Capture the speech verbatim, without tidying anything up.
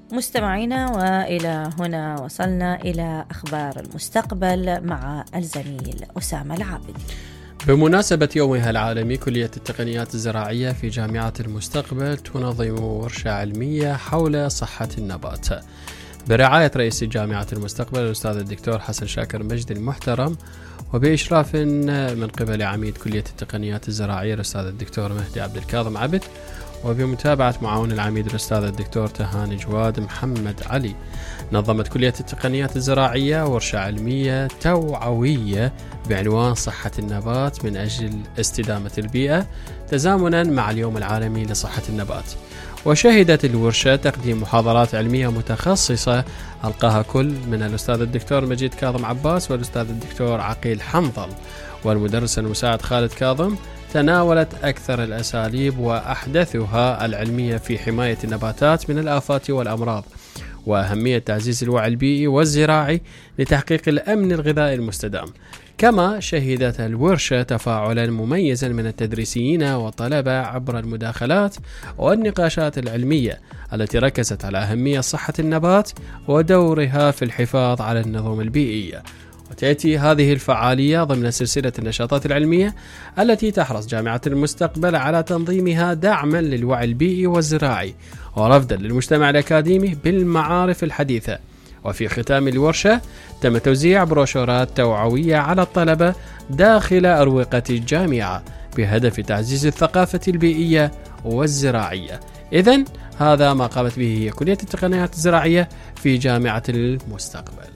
مستمعينا، وإلى هنا وصلنا إلى أخبار المستقبل مع الزميل أسامة العابدي. بمناسبة يومها العالمي، كلية التقنيات الزراعية في جامعة المستقبل تنظم ورشة علمية حول صحة النبات برعاية رئيس جامعة المستقبل الأستاذ الدكتور حسن شاكر مجد المحترم، وبإشراف من قبل عميد كلية التقنيات الزراعية الأستاذ الدكتور مهدي عبد الكاظم عبد، وبمتابعة معاون العميد الأستاذ الدكتور تهاني جواد محمد علي. نظمت كلية التقنيات الزراعية ورشة علمية توعوية بعنوان صحة النبات من أجل استدامة البيئة تزامنا مع اليوم العالمي لصحة النبات. وشهدت الورشة تقديم محاضرات علمية متخصصة ألقاها كل من الأستاذ الدكتور مجيد كاظم عباس والأستاذ الدكتور عقيل حنظل والمدرس المساعد خالد كاظم، تناولت أكثر الأساليب وأحدثها العلمية في حماية النباتات من الآفات والأمراض، وأهمية تعزيز الوعي البيئي والزراعي لتحقيق الأمن الغذائي المستدام. كما شهدت الورشة تفاعلا مميزا من التدريسيين والطلبة عبر المداخلات والنقاشات العلمية التي ركزت على أهمية صحة النبات ودورها في الحفاظ على النظم البيئية. وتأتي هذه الفعالية ضمن سلسلة النشاطات العلمية التي تحرص جامعة المستقبل على تنظيمها دعما للوعي البيئي والزراعي ورفدا للمجتمع الأكاديمي بالمعارف الحديثة. وفي ختام الورشة تم توزيع بروشورات توعوية على الطلبة داخل أروقة الجامعة بهدف تعزيز الثقافة البيئية والزراعية. إذن هذا ما قامت به كلية التقنيات الزراعية في جامعة المستقبل.